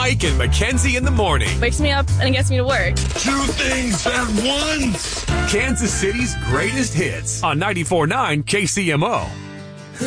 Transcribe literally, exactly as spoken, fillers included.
Mike and Mackenzie in the morning. Wakes me up and gets me to work. Two things at once. Kansas City's greatest hits on ninety-four point nine K C M O.